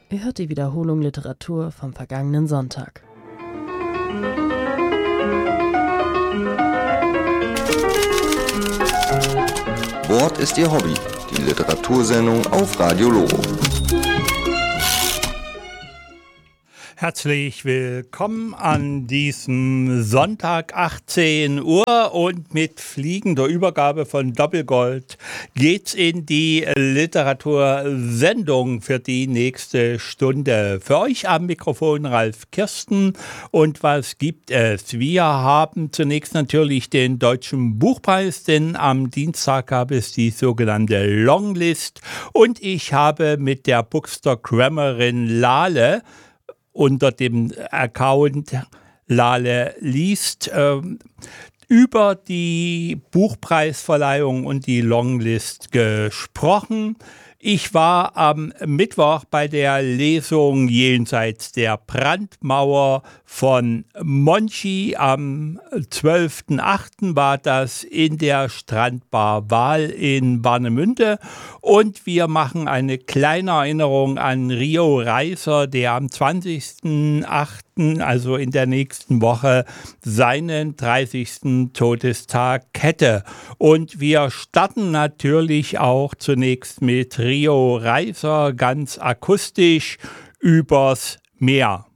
Ihr hört die Wiederholung Literatur vom vergangenen Sonntag. Wort ist Ihr Hobby, die Literatursendung auf Radio Loro. Herzlich willkommen an diesem Sonntag 18 Uhr und mit fliegender Übergabe von Doppelgold geht's in die Literatursendung für die nächste Stunde. Für euch am Mikrofon Ralf Kirsten und was gibt es? Wir haben zunächst natürlich den Deutschen Buchpreis, denn am Dienstag gab es die sogenannte Longlist und ich habe mit der Bookstore-Grammarin Lale unter dem Account Lale liest, über die Buchpreisverleihung und die Longlist gesprochen. Ich war am Mittwoch bei der Lesung Jenseits der Brandmauer von Monchi. Am 12.08. war das in der Strandbar Wahl in Warnemünde. Und wir machen eine kleine Erinnerung an Rio Reiser, der am 20.08., also in der nächsten Woche, seinen 30. Todestag hätte. Und wir starten natürlich auch zunächst mit Rio Reiser, ganz akustisch, übers Meer.